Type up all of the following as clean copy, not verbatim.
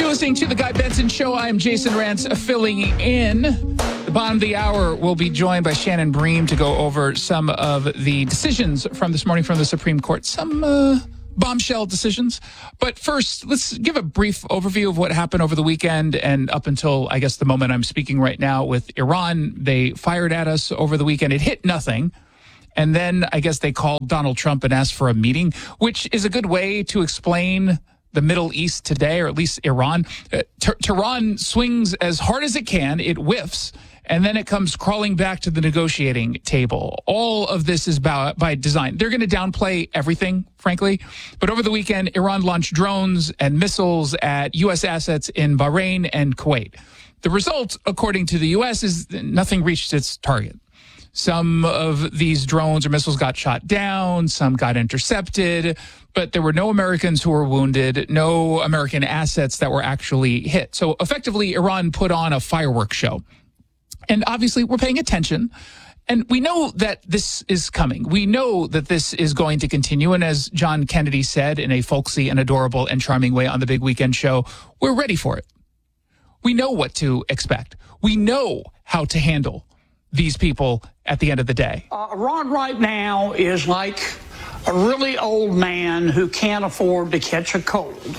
You're listening to The Guy Benson Show. I am Jason Rantz, filling in. The bottom of the hour, we'll be joined by Shannon Bream to go over some of the decisions from this morning from the Supreme Court. Some bombshell decisions. But first, let's give a brief overview of what happened over the weekend and up until, I guess, the moment I'm speaking right now with Iran. They fired at us over the weekend. It hit nothing. And then I guess they called Donald Trump and asked for a meeting, which is a good way to explain the Middle East today, or at least Iran. Tehran swings as hard as it can. It whiffs. And then it comes crawling back to the negotiating table. All of this is by design. They're going to downplay everything, frankly. But over the weekend, Iran launched drones and missiles at U.S. assets in Bahrain and Kuwait. The result, according to the U.S., is nothing reached its target. Some of these drones or missiles got shot down, some got intercepted, but there were no Americans who were wounded, no American assets that were actually hit. So effectively, Iran put on a fireworks show. And obviously, we're paying attention. And we know that this is coming. We know that this is going to continue. And as John Kennedy said in a folksy and adorable and charming way on the Big Weekend Show, we're ready for it. We know what to expect. We know how to handle these people at the end of the day. Iran right now is like a really old man who can't afford to catch a cold.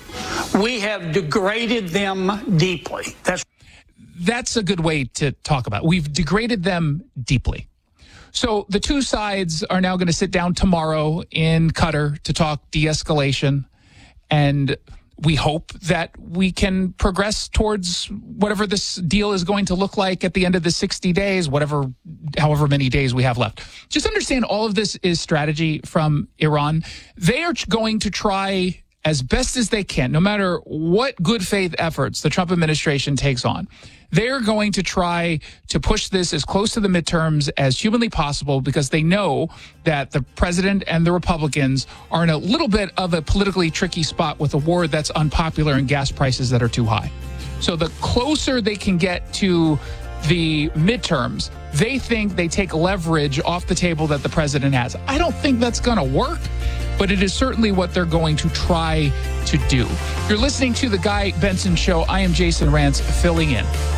We have degraded them deeply. That's a good way to talk about it. We've degraded them deeply. So the two sides are now going to sit down tomorrow in Qatar to talk de-escalation. And we hope that we can progress towards whatever this deal is going to look like at the end of the 60 days, however many days we have left. Just understand all of this is strategy from Iran. They are going to try as best as they can, no matter what good faith efforts the Trump administration takes on. They're going to try to push this as close to the midterms as humanly possible because they know that the president and the Republicans are in a little bit of a politically tricky spot with a war that's unpopular and gas prices that are too high. So the closer they can get to the midterms, they think they take leverage off the table that the president has. I don't think that's going to work, but it is certainly what they're going to try to do. You're listening to The Guy Benson Show. I am Jason Rantz, filling in.